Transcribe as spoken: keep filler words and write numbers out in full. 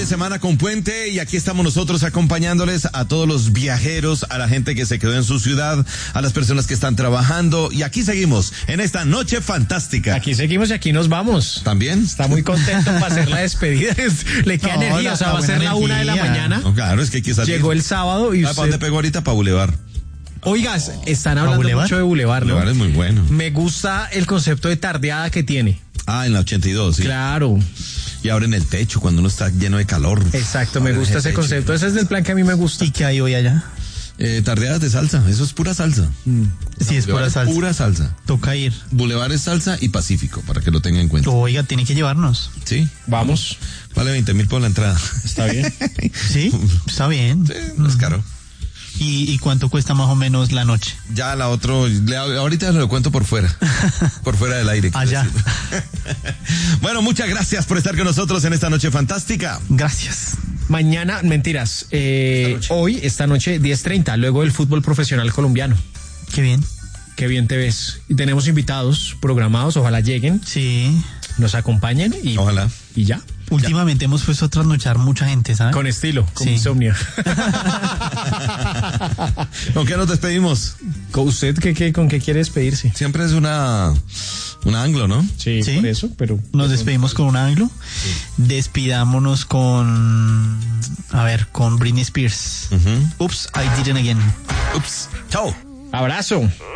de semana con puente y aquí estamos nosotros acompañándoles a todos los viajeros, a la gente que se quedó en su ciudad, a las personas que están trabajando y aquí seguimos en esta noche fantástica. Aquí seguimos y aquí nos vamos. ¿También? Está muy contento para hacer la despedida. Le queda No, energía, la- o sea, la va a ser buena la una de la energía. mañana. No, claro, es que hay que salir. Llegó el sábado y ¿Para dónde usted... pegó ahorita? Para Boulevard. Oigas, están hablando Boulevard? mucho de Boulevard, ¿no? Boulevard es muy bueno. Me gusta el concepto de tardeada que tiene. Ah, en la ochenta y dos, sí. Claro, Y ahora en el techo, cuando uno está lleno de calor. exacto, me Ahora en gusta el ese techo. concepto. Ese es el plan que a mí me gusta. ¿Y qué hay hoy allá? Eh, tardeadas de salsa, eso es pura salsa. Sí, es Boulevard pura salsa. Pura salsa. Toca ir. Boulevard es salsa y Pacífico, para que lo tengan en cuenta. Oiga, tiene que llevarnos. Sí, Vamos, vale veinte mil por la entrada. está bien. ¿Sí? Está bien. Sí, no es caro. ¿Y, ¿Y cuánto cuesta más o menos la noche? Ya la otro, le- ahorita lo cuento por fuera, por fuera del aire. quiero Allá. decir. Bueno, muchas gracias por estar con nosotros en esta noche fantástica. Gracias. Mañana, mentiras, eh, Esta noche. hoy, esta noche, diez treinta, luego del fútbol profesional colombiano. Qué bien. Qué bien te ves. Y tenemos invitados programados, ojalá lleguen, Sí. nos acompañen y, Ojalá. y ya. Últimamente hemos puesto a trasnochar mucha gente, ¿sabes? Con estilo, con Sí. insomnio. ¿Con qué nos despedimos? ¿Con usted qué, qué, con qué quiere despedirse? Siempre es una, un anglo, ¿no? Sí, ¿Sí? por eso, pero... Nos despedimos con un ángulo. Despidámonos con... A ver, con Britney Spears. Ujú. Oops, I did it again. Ups. Chao. Abrazo.